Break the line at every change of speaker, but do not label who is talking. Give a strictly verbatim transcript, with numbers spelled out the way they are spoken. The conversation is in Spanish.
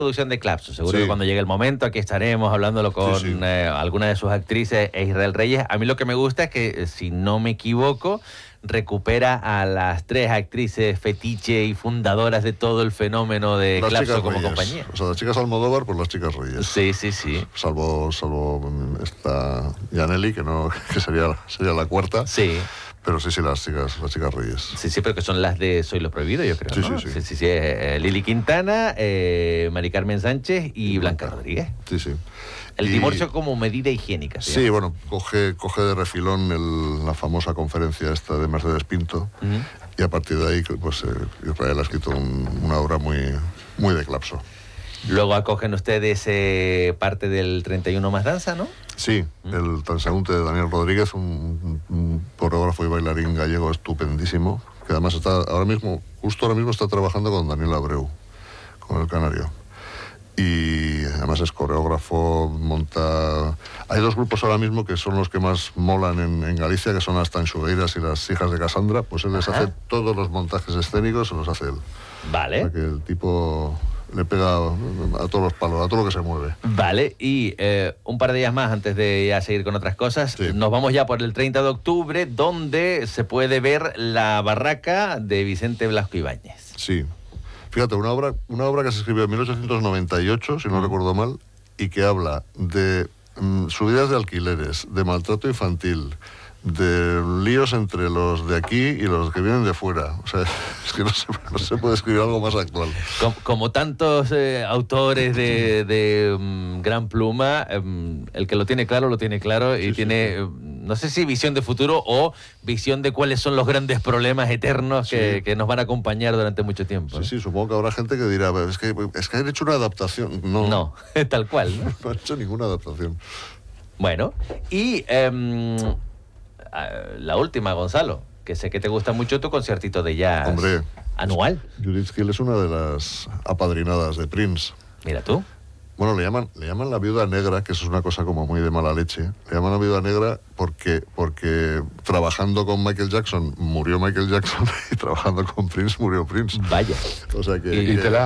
producción de Clapso. Seguro
Sí.
que cuando llegue el momento aquí estaremos hablándolo con
Sí, sí.
eh, alguna de sus actrices e Israel Reyes. A mí lo que me gusta es que, eh, si no me equivoco, recupera a las tres actrices fetiche y fundadoras de todo el fenómeno de
Las
Clapso
chicas
como
Reyes.
compañía.
O sea, las chicas Almodóvar, pues las chicas Reyes.
Sí, sí, sí.
Salvo, salvo mm, esta Yaneli, que no, que sería, sería la cuarta.
Sí.
Pero sí, sí, las chicas, las chicas Reyes.
Sí, sí, pero que son las de Soy lo Prohibido, yo creo,
Sí,
¿no?
sí, sí.
sí, sí, sí, eh, Lili Quintana, eh, Mari Carmen Sánchez y, y Blanca, Blanca Rodríguez.
Sí, sí.
El
y...
divorcio como medida higiénica.
Sí,
¿sí?
bueno, coge, coge de refilón el, la famosa conferencia esta de Mercedes Pinto, uh-huh. y a partir de ahí, pues eh, Israel ha escrito un, una obra muy, muy de Clapso.
Luego acogen ustedes eh, parte del treinta y uno más danza, ¿no?
Sí, uh-huh. el transeúnte de Daniel Rodríguez, un, un coreógrafo y bailarín gallego estupendísimo, que además está ahora mismo, justo ahora mismo está trabajando con Daniel Abreu, con el Canario. Y además es coreógrafo, monta... Hay dos grupos ahora mismo que son los que más molan en, en Galicia, que son las Tanxugueiras y las Hijas de Casandra. Pues él les Ajá. hace todos los montajes escénicos, se los hace él.
Vale.
O sea que el tipo le pega a todos los palos, a todo lo que se mueve.
Vale, y eh, un par de días más antes de ya seguir con otras cosas, sí. nos vamos ya por el treinta de octubre, donde se puede ver La Barraca de Vicente Blasco Ibáñez.
Sí. Fíjate, una obra, una obra que se escribió en mil ochocientos noventa y ocho, si no mm. recuerdo mal, y que habla de mm, subidas de alquileres, de maltrato infantil, de líos entre los de aquí y los que vienen de fuera. O sea, es que no se, no se puede escribir algo más actual.
Como, como tantos eh, autores de, de um, gran pluma, um, el que lo tiene claro, lo tiene claro y sí, tiene... Sí, sí. No sé si visión de futuro o visión de cuáles son los grandes problemas eternos sí. que, que nos van a acompañar durante mucho tiempo.
Sí, ¿eh? Sí, supongo que habrá gente que dirá, es que, es que han hecho una adaptación. No,
no tal cual. ¿no?
No han hecho ninguna adaptación.
Bueno, y um, la última, Gonzalo, que sé que te gusta mucho tu conciertito de jazz.
Hombre,
anual.
Judith Hill es una de las apadrinadas de Prince.
Mira tú.
Bueno, le llaman, le llaman la viuda negra, que eso es una cosa como muy de mala leche. Le llaman la viuda negra porque, porque trabajando con Michael Jackson murió Michael Jackson y trabajando con Prince murió Prince.
Vaya.
O sea que...
Y, y te la